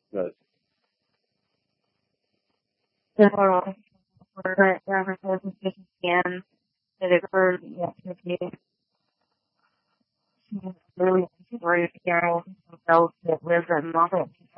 Good. So, for presentation scan that occurred yesterday, really great girl that lives in Margaret